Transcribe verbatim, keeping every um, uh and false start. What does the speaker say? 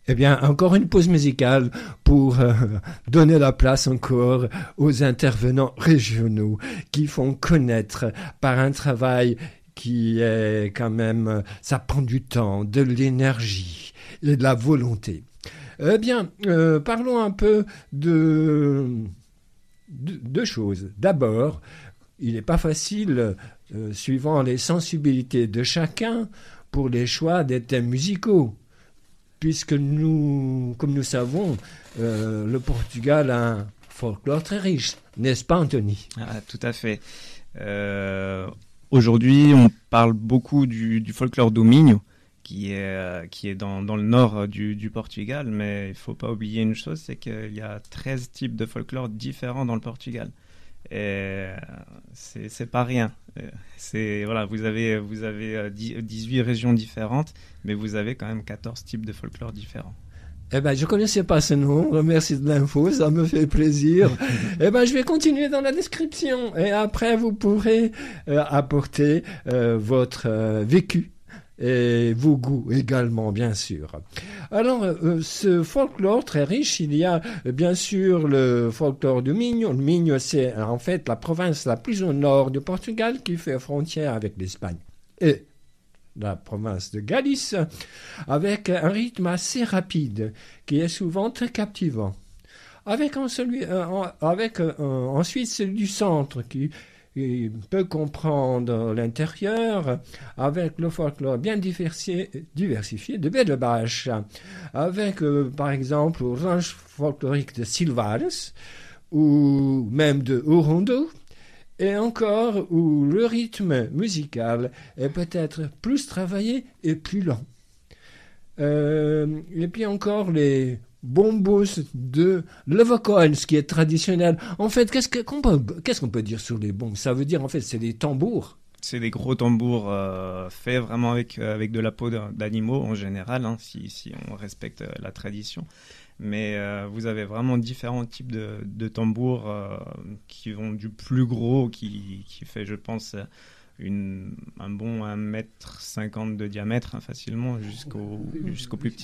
Eh bien, encore une pause musicale pour euh, donner la place encore aux intervenants régionaux qui font connaître par un travail qui est quand même, ça prend du temps, de l'énergie et de la volonté. Eh bien, euh, parlons un peu de deux choses. D'abord, il n'est pas facile, euh, suivant les sensibilités de chacun, pour les choix des thèmes musicaux. Puisque nous, comme nous savons, euh, le Portugal a un folklore très riche, n'est-ce pas, Anthony? Ah, tout à fait. Euh, aujourd'hui, on parle beaucoup du, du folklore do Minho, qui est, euh, qui est dans, dans le nord du, du Portugal, mais il ne faut pas oublier une chose, c'est qu'il y a treize types de folklore différents dans le Portugal. Et c'est, c'est pas rien. C'est, voilà, vous avez, vous avez dix-huit régions différentes, mais vous avez quand même quatorze types de folklore différents. Eh ben, je ne connaissais pas ce nom. Merci de l'info, ça me fait plaisir. Eh ben, je vais continuer dans la description. Et après, vous pourrez euh, apporter euh, votre euh, vécu et vos goûts également, bien sûr. Alors, euh, ce folklore très riche, il y a euh, bien sûr le folklore du Minho. Le Minho, c'est en fait la province la plus au nord du Portugal qui fait frontière avec l'Espagne. Et la province de Galice, avec un rythme assez rapide, qui est souvent très captivant. Avec, en celui, euh, en, avec euh, ensuite celui du centre, qui Il peut comprendre l'intérieur avec le folklore bien diversifié, diversifié de Bedebache, avec euh, par exemple le range folklorique de Silvares ou même de Urundo, et encore où le rythme musical est peut-être plus travaillé et plus lent. Euh, et puis encore les bombos de Levacoin, ce qui est traditionnel. En fait, qu'est-ce, que, qu'on peut, qu'est-ce qu'on peut dire sur les bombes? Ça veut dire, en fait, c'est des tambours. C'est des gros tambours euh, faits vraiment avec, euh, avec de la peau d'animaux en général, hein, si, si on respecte euh, la tradition. Mais euh, vous avez vraiment différents types de, de tambours euh, qui vont du plus gros, qui, qui fait, je pense, une, un bon un mètre cinquante de diamètre, hein, facilement, jusqu'au, jusqu'au plus petit.